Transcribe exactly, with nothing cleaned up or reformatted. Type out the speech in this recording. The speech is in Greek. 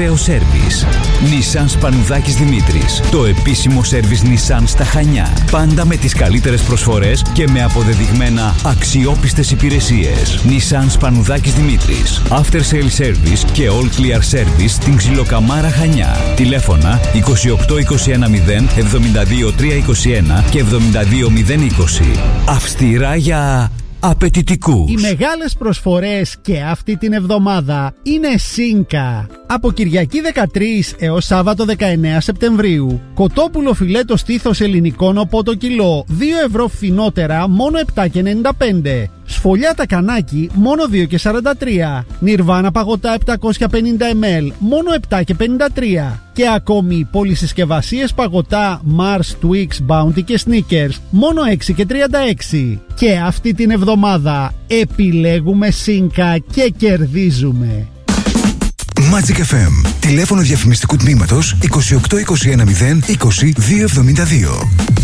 Ευρωπαίο σέρβις. Nissan Σπανουδάκης Δημήτρης. Το επίσημο σέρβις Nissan στα Χανιά. Πάντα με τις καλύτερες προσφορές και με αποδεδειγμένα αξιόπιστες υπηρεσίες. Nissan Σπανουδάκης Δημήτρης. After Sale Service και All Clear Service στην Ξυλοκαμάρα Χανιά. Τηλέφωνα είκοσι οκτώ είκοσι ένα μηδέν εβδομήντα δύο τριακόσια είκοσι ένα και εβδομήντα δύο μηδέν είκοσι. Αυστηρά για απαιτητικούς. Οι μεγάλες προσφορές και αυτή την εβδομάδα είναι Σίνκα. Από Κυριακή δεκατρείς έως Σάββατο δεκαεννέα Σεπτεμβρίου. Κοτόπουλο φιλέτο στήθος ελληνικό νοπό το κιλό, δύο ευρώ φθηνότερα, μόνο επτά και ενενήντα πέντε. Σφολιά τακανάκι, μόνο δύο και σαράντα τρία. Νιρβάνα παγωτά επτακόσια πενήντα μιλιλίτρα, μόνο επτά και πενήντα τρία. Και ακόμη πολυσυσκευασίες παγωτά Mars, Twix, Bounty και Snickers, μόνο έξι και τριάντα έξι. Και αυτή την εβδομάδα επιλέγουμε Σίνκα και κερδίζουμε. Magic εφ εμ. Τηλέφωνο διαφημιστικού τμήματος είκοσι οκτώ είκοσι ένα μηδέν είκοσι δύο εβδομήντα δύο.